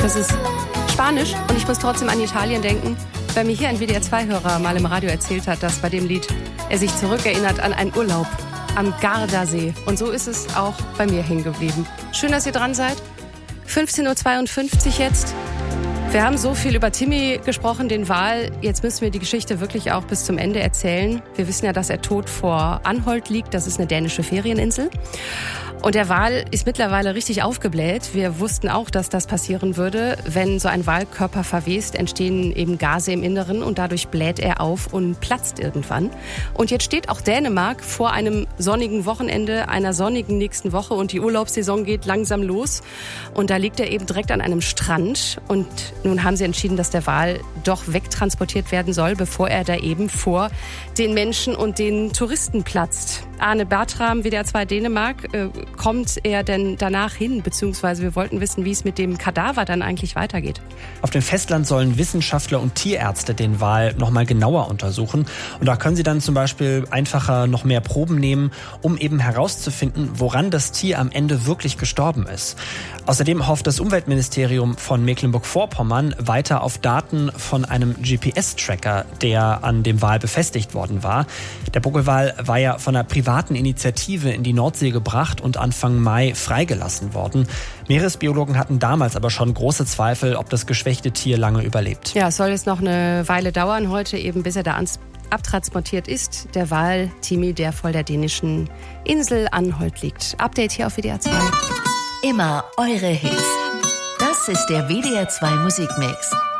Das ist Spanisch und ich muss trotzdem an Italien denken, weil mir hier ein WDR2-Hörer mal im Radio erzählt hat, dass bei dem Lied er sich zurückerinnert an einen Urlaub am Gardasee. Und so ist es auch bei mir hängen geblieben. Schön, dass ihr dran seid. 15:52 Uhr jetzt. Wir haben so viel über Timmy gesprochen, den Wal. Jetzt müssen wir die Geschichte wirklich auch bis zum Ende erzählen. Wir wissen ja, dass er tot vor Anholt liegt. Das ist eine dänische Ferieninsel. Und der Wal ist mittlerweile richtig aufgebläht. Wir wussten auch, dass das passieren würde. Wenn so ein Walkörper verwest, entstehen eben Gase im Inneren und dadurch bläht er auf und platzt irgendwann. Und jetzt steht auch Dänemark vor einem sonnigen Wochenende, einer sonnigen nächsten Woche und die Urlaubssaison geht langsam los. Und da liegt er eben direkt an einem Strand. Und nun haben sie entschieden, dass der Wal doch wegtransportiert werden soll, bevor er da eben vor den Menschen und den Touristen platzt. Arne Bertram, WDR2 Dänemark, kommt er denn danach hin? Beziehungsweise wir wollten wissen, wie es mit dem Kadaver dann eigentlich weitergeht. Auf dem Festland sollen Wissenschaftler und Tierärzte den Wal noch mal genauer untersuchen. Und da können sie dann zum Beispiel einfacher noch mehr Proben nehmen, um eben herauszufinden, woran das Tier am Ende wirklich gestorben ist. Außerdem hofft das Umweltministerium von Mecklenburg-Vorpommern weiter auf Daten von einem GPS-Tracker, der an dem Wal befestigt worden war. Der Buckelwal war ja von einer privaten Initiative in die Nordsee gebracht und Anfang Mai freigelassen worden. Meeresbiologen hatten damals aber schon große Zweifel, ob das geschwächte Tier lange überlebt. Ja, es soll jetzt noch eine Weile dauern heute, eben bis er da abtransportiert ist. Der Wal Timmy, der vor der dänischen Insel Anholt liegt. Update hier auf WDR 2. Immer eure Hits. Das ist der WDR 2 Musikmix.